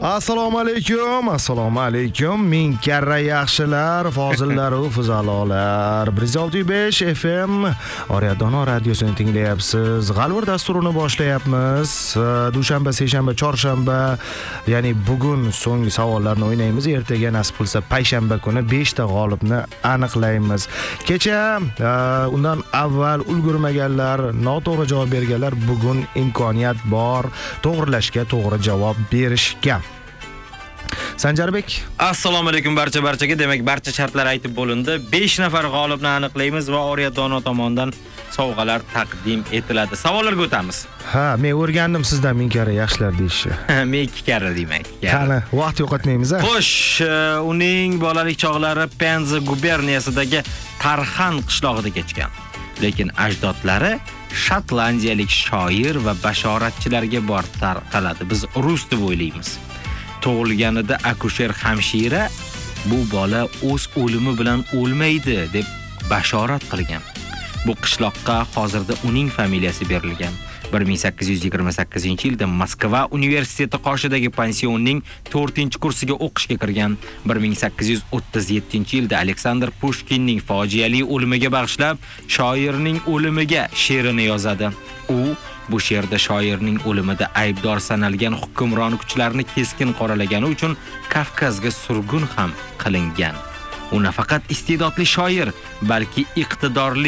Assalomu alaykum. Ming karra yaxshilar, fozillar va fuzalolar. 105 FM Oriyadono radiosini tinglayapsiz. G'alvir dasturini boshlayapmiz. Dushanba, seshanba, chorshanba, ya'ni bugun so'nggi savollarni o'ynaymiz. Ertaga nasib qilsa payshanba kuni 5 ta g'olibni aniqlaymiz. Kecha undan avval ulgurmaganlar, noto'g'ri javob berganlar bugun imkoniyat bor to'g'rilashga, to'g'ri javob berishga. Sanjarbek, assalomu alaykum barchaga. Demak, barcha shartlar aytib bo'lindi. 5 nafar g'olibni aniqlaymiz va Oriyadono tomonidan sovg'alar taqdim etiladi. Savollarga o'tamiz. Men o'rgandim sizdan ming karra yaxshilar deyishni. Men 2 karra deyman. Qani, vaqt yo'qotmaymiz. Xo'sh, uning bolalik chog'lari Penza guberniyasidagi Tarxan qishlog'ida kechgan. Lekin ajdodlari shotlandiyalik shoir va bashoratchilarga borib tarqaladi. Biz rus deb o'ylaymiz. Tug'ilganida akusher hamshira bu bola o'z o'limi bilan o'lmaydi deb bashorat qilgan. Bu qishloqqa hozirda uning familiyasi berilgan. 1828-yilda Moskva universiteti qoshidagi pensionning 4-kursiga o'qishga kirgan. 1837-yilda Aleksandr Pushkinning fojiali o'limiga bag'ishlab shoirning o'limiga she'rini yozadi. U bu she'rda shoirning o'limida aybdor sanalgan hukmron kuchlarni keskin qoralagani uchun Kavkazga surgun ham qilingan. U nafaqat iste'dodli shoir, balki iqtidorli